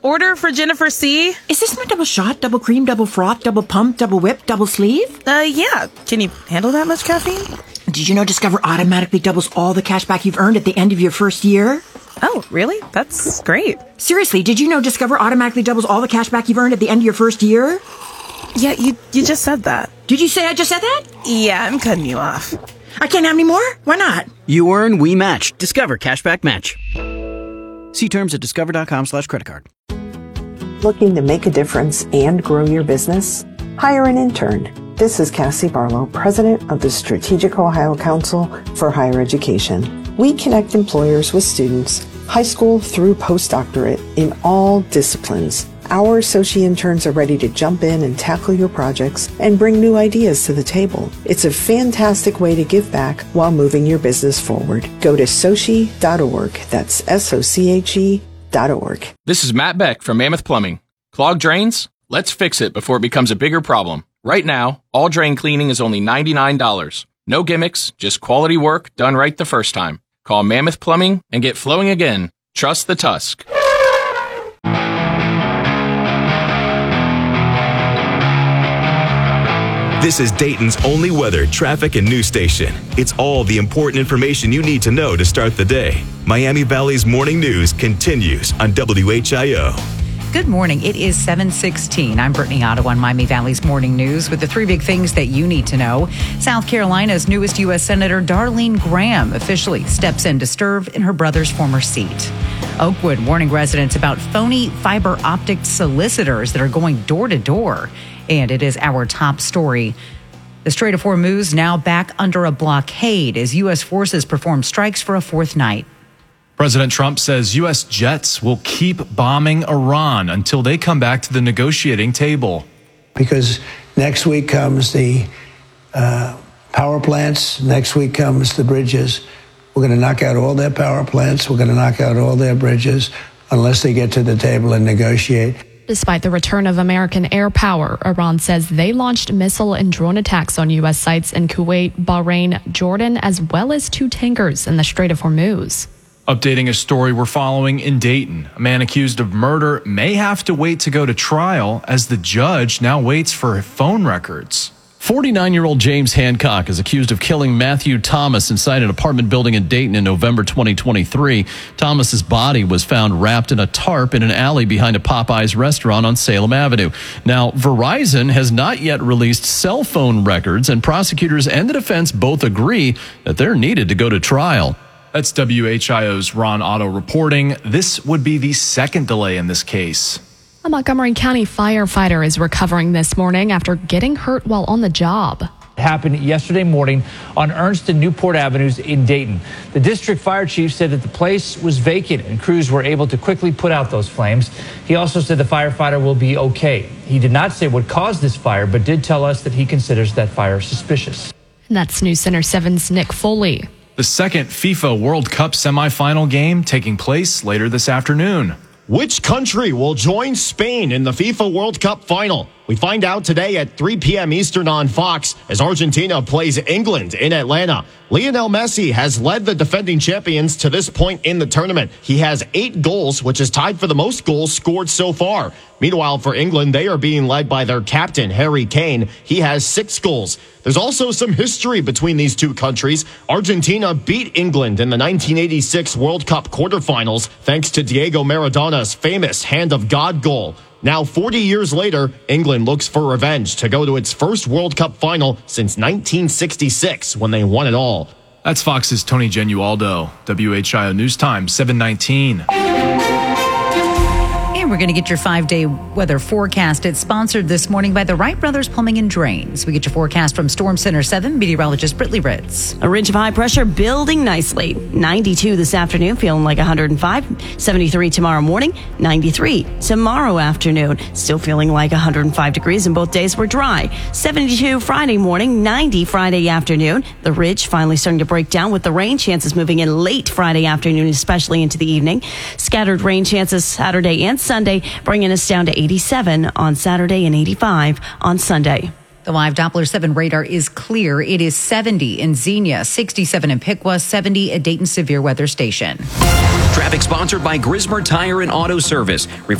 Order for Jennifer C. Is this my double shot, double cream, double froth, double pump, double whip, double sleeve? Yeah. Can you handle that much caffeine? Did you know Discover automatically doubles all the cash back you've earned at the end of your first year? Oh, really? That's great. Seriously, did you know Discover automatically doubles all the cash back you've earned at the end of your first year? Yeah, you just said that. Did you say I just said that? Yeah, I'm cutting you off. I can't have any more? Why not? You earn, we match. Discover Cashback Match. See terms at discover.com/creditcard. Looking to make a difference and grow your business? Hire an intern. This is Cassie Barlow, president of the Strategic Ohio Council for Higher Education. We connect employers with students, high school through postdoctorate, in all disciplines. Our associate interns are ready to jump in and tackle your projects and bring new ideas to the table. It's a fantastic way to give back while moving your business forward. Go to sochi.org. That's SOCHE.org. This is Matt Beck from Mammoth Plumbing. Clogged drains? Let's fix it before it becomes a bigger problem. Right now, all drain cleaning is only $99. No gimmicks, just quality work done right the first time. Call Mammoth Plumbing and get flowing again. Trust the Tusk. This is Dayton's only weather, traffic, and news station. It's all the important information you need to know to start the day. Miami Valley's morning news continues on WHIO. Good morning. It is 7:16. I'm Brittany Otto on Miami Valley's Morning News with the three big things that you need to know. South Carolina's newest U.S. Senator Darlene Graham officially steps in to serve in her brother's former seat. Oakwood warning residents about phony fiber optic solicitors that are going door to door. And it is our top story. The Strait of Hormuz now back under a blockade as U.S. forces perform strikes for a fourth night. President Trump says U.S. jets will keep bombing Iran until they come back to the negotiating table. Because next week comes the power plants, next week comes the bridges. We're going to knock out all their power plants, we're going to knock out all their bridges unless they get to the table and negotiate. Despite the return of American air power, Iran says they launched missile and drone attacks on U.S. sites in Kuwait, Bahrain, Jordan, as well as two tankers in the Strait of Hormuz. Updating a story we're following in Dayton. A man accused of murder may have to wait to go to trial as the judge now waits for phone records. 49-year-old James Hancock is accused of killing Matthew Thomas inside an apartment building in Dayton in November 2023. Thomas's body was found wrapped in a tarp in an alley behind a Popeyes restaurant on Salem Avenue. Now, Verizon has not yet released cell phone records, and prosecutors and the defense both agree that they're needed to go to trial. That's WHIO's Ron Otto reporting. This would be the second delay in this case. A Montgomery County firefighter is recovering this morning after getting hurt while on the job. It happened yesterday morning on Ernst and Newport Avenues in Dayton. The district fire chief said that the place was vacant and crews were able to quickly put out those flames. He also said the firefighter will be okay. He did not say what caused this fire, but did tell us that he considers that fire suspicious. And that's News Center 7's Nick Foley. The second FIFA World Cup semifinal game taking place later this afternoon. Which country will join Spain in the FIFA World Cup final? We find out today at 3 p.m. Eastern on Fox as Argentina plays England in Atlanta. Lionel Messi has led the defending champions to this point in the tournament. He has 8 goals, which is tied for the most goals scored so far. Meanwhile, for England, they are being led by their captain, Harry Kane. He has 6 goals. There's also some history between these two countries. Argentina beat England in the 1986 World Cup quarterfinals thanks to Diego Maradona's famous Hand of God goal. Now, 40 years later, England looks for revenge to go to its first World Cup final since 1966 when they won it all. That's Fox's Tony Genualdo. WHIO News Time, 7:19. And we're going to get your 5-day weather forecast. It's sponsored this morning by the Wright Brothers Plumbing and Drains. We get your forecast from Storm Center 7 meteorologist Brittany Ritz. A ridge of high pressure building nicely. 92 this afternoon, feeling like 105. 73 tomorrow morning, 93 tomorrow afternoon. Still feeling like 105 degrees, and both days were dry. 72 Friday morning, 90 Friday afternoon. The ridge finally starting to break down with the rain chances moving in late Friday afternoon, especially into the evening. Scattered rain chances Saturday and Sunday, bringing us down to 87 on Saturday and 85 on Sunday. The live Doppler 7 radar is clear. It is 70 in Xenia, 67 in Piqua, 70 at Dayton Severe Weather Station. Traffic sponsored by Grismer Tire and Auto Service.